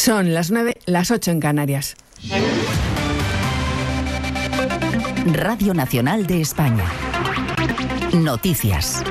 Son las 9, las 8 en Canarias. Radio Nacional de España. Noticias.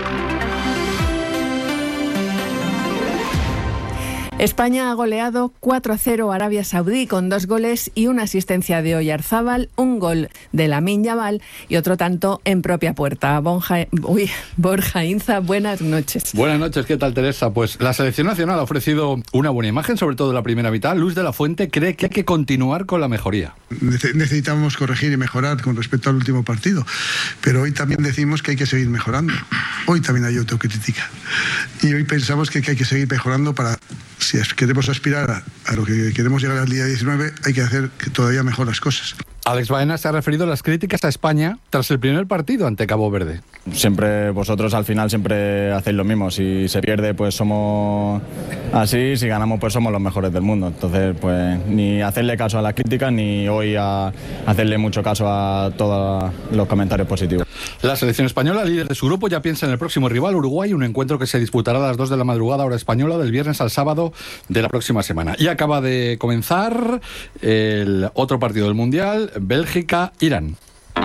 España ha goleado 4-0 a Arabia Saudí con 2 goles y una asistencia de Oyarzábal, un gol de Lamine Yamal y otro tanto en propia puerta. Borja Inza, buenas noches. Buenas noches, ¿qué tal, Teresa? Pues la selección nacional ha ofrecido una buena imagen, sobre todo en la primera mitad. Luis de la Fuente cree que hay que continuar con la mejoría. Necesitamos corregir y mejorar con respecto al último partido, pero hoy también decimos que hay que seguir mejorando. Hoy también hay autocrítica y hoy pensamos que hay que seguir mejorando para... Si queremos aspirar a lo que queremos llegar al día 19, hay que hacer todavía mejor las cosas. Alex Baena se ha referido a las críticas a España tras el primer partido ante Cabo Verde. Siempre vosotros al final siempre hacéis lo mismo. Si se pierde, pues somos así. Si ganamos, pues somos los mejores del mundo. Entonces, pues ni hacerle caso a las críticas, ni hoy a hacerle mucho caso a todos los comentarios positivos. La selección española, líder de su grupo, ya piensa en el próximo rival, Uruguay, un encuentro que se disputará a las 2 de la madrugada, hora española, del viernes al sábado de la próxima semana. Y acaba de comenzar el otro partido del Mundial, Bélgica-Irán.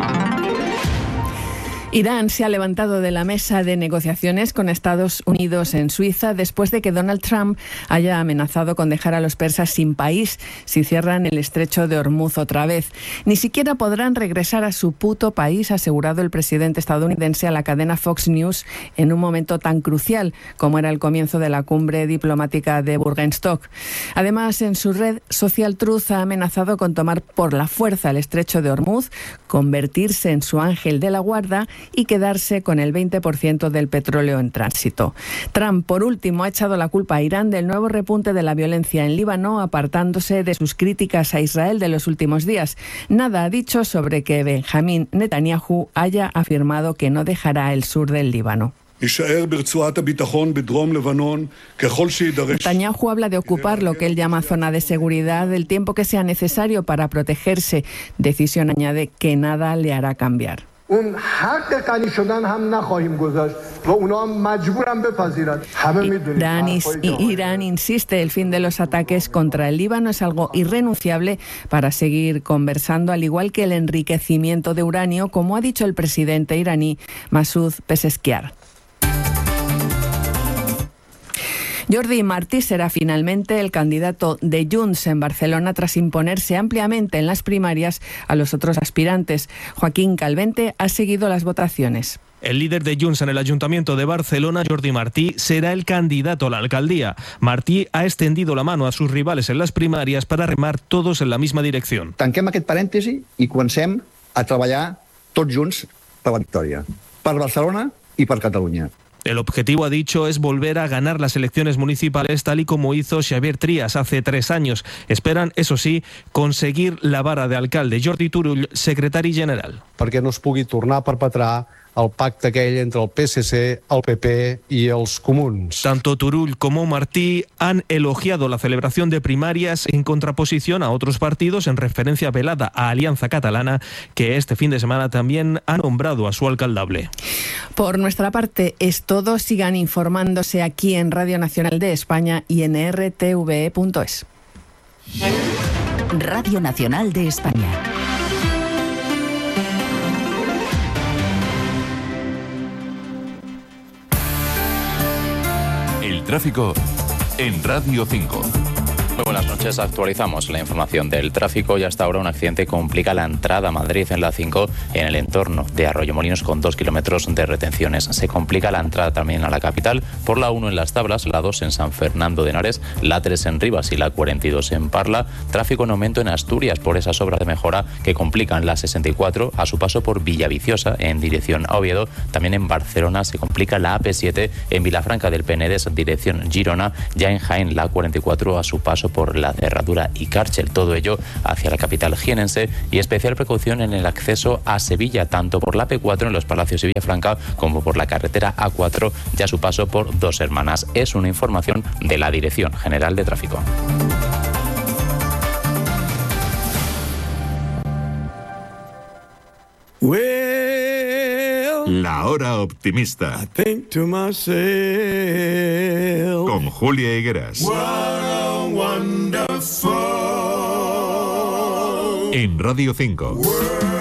Irán se ha levantado de la mesa de negociaciones con Estados Unidos en Suiza después de que Donald Trump haya amenazado con dejar a los persas sin país si cierran el estrecho de Hormuz otra vez. Ni siquiera podrán regresar a su puto país, ha asegurado el presidente estadounidense a la cadena Fox News en un momento tan crucial como era el comienzo de la cumbre diplomática de Bürgenstock. Además, en su red social Truth ha amenazado con tomar por la fuerza el estrecho de Hormuz, convertirse en su ángel de la guarda y quedarse con el 20% del petróleo en tránsito. Trump, por último, ha echado la culpa a Irán del nuevo repunte de la violencia en Líbano, apartándose de sus críticas a Israel de los últimos días. Nada ha dicho sobre que Benjamín Netanyahu haya afirmado que no dejará el sur del Líbano. Netanyahu habla de ocupar lo que él llama zona de seguridad el tiempo que sea necesario para protegerse. Decisión, añade, que nada le hará cambiar. Irán insiste, el fin de los ataques contra el Líbano es algo irrenunciable para seguir conversando, al igual que el enriquecimiento de uranio, como ha dicho el presidente iraní Masoud Pezeshkian. Jordi Martí será finalmente el candidato de Junts en Barcelona tras imponerse ampliamente en las primarias a los otros aspirantes. Joaquín Calvente ha seguido las votaciones. El líder de Junts en el Ayuntamiento de Barcelona, Jordi Martí, será el candidato a la alcaldía. Martí ha extendido la mano a sus rivales en las primarias para remar todos en la misma dirección. Tanquem aquest parèntesi i comencem a treballar tots junts per la victòria, per Barcelona i per Catalunya. El objetivo, ha dicho, es volver a ganar las elecciones municipales tal y como hizo Xavier Trias hace 3 años. Esperan, eso sí, conseguir la vara de alcalde. Jordi Turull, secretari general. Perquè no es pugui tornar a perpetrar el pacte aquell entre el PSC, el PP y els comuns. Tanto Turull como Martí han elogiado la celebración de primarias en contraposición a otros partidos, en referencia velada a Alianza Catalana, que este fin de semana también ha nombrado a su alcaldable. Por nuestra parte es todo. Sigan informándose aquí en Radio Nacional de España y en rtve.es. Radio Nacional de España. El tráfico en Radio 5. Muy buenas noches, actualizamos la información del tráfico y hasta ahora un accidente complica la entrada a Madrid en la 5 en el entorno de Arroyomolinos con 2 kilómetros de retenciones. Se complica la entrada también a la capital por la 1 en Las Tablas, la 2 en San Fernando de Henares, la 3 en Rivas y la 42 en Parla. Tráfico en aumento en Asturias por esas obras de mejora que complican la 64 a su paso por Villaviciosa en dirección a Oviedo. También en Barcelona se complica la AP7 en Vilafranca del Penedès dirección Girona. Ya en Jaén la 44 a su paso por la Cerradura y Cárchel, todo ello hacia la capital jienense, y especial precaución en el acceso a Sevilla, tanto por la P4 en los Palacios y Villafranca como por la carretera A4, ya su paso por Dos Hermanas. Es una información de la Dirección General de Tráfico. La hora optimista. Con Julia Higueras. En Radio 5.